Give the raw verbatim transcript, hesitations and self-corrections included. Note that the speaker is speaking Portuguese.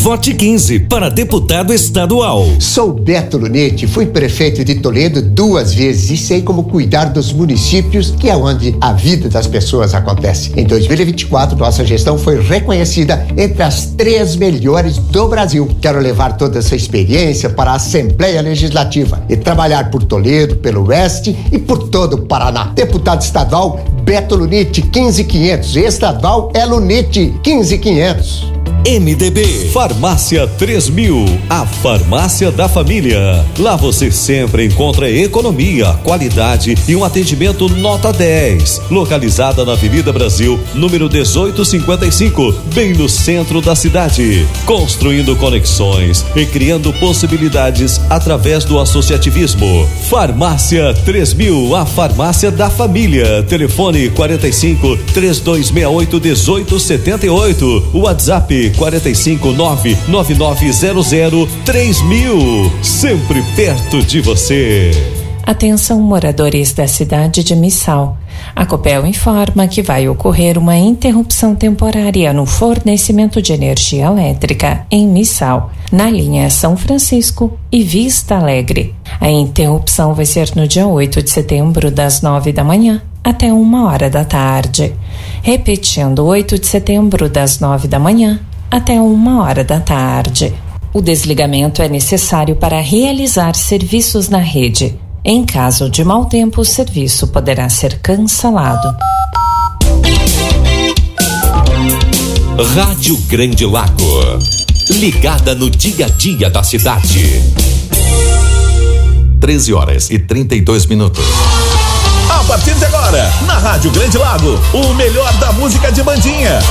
Vote quinze para deputado estadual. Sou Beto Lunete, fui prefeito de Toledo duas vezes e sei como cuidar dos municípios, que é onde a vida das pessoas acontece. Em dois mil e vinte e quatro, nossa gestão foi reconhecida entre as três melhores do Brasil. Quero levar toda essa experiência para a Assembleia Legislativa e trabalhar por Toledo, pelo Oeste e por todo o Paraná. Deputado estadual, Beto Lunete, quinze quinhentos. Estadual é Lunete, quinze quinhentos. M D B Farmácia três mil, a farmácia da família. Lá você sempre encontra economia, qualidade e um atendimento nota dez. Localizada na Avenida Brasil, número dezoito cinquenta e cinco, bem no centro da cidade. Construindo conexões e criando possibilidades através do associativismo. Farmácia três mil, a farmácia da família. Telefone quarenta e cinco, três dois seis oito, um oito sete oito. WhatsApp quarenta e cinco, nove nove nove zero zero três mil, sempre perto de você. Atenção, moradores da cidade de Missal. A Copel informa que vai ocorrer uma interrupção temporária no fornecimento de energia elétrica em Missal, na linha São Francisco e Vista Alegre. A interrupção vai ser no dia oito de setembro, das nove da manhã até uma hora da tarde. Repetindo, oito de setembro, das nove da manhã até uma hora da tarde. O desligamento é necessário para realizar serviços na rede. Em caso de mau tempo, o serviço poderá ser cancelado. Rádio Grande Lago, ligada no dia a dia da cidade. treze horas e trinta e dois minutos. A partir de agora, na Rádio Grande Lago, o melhor da música de bandinha,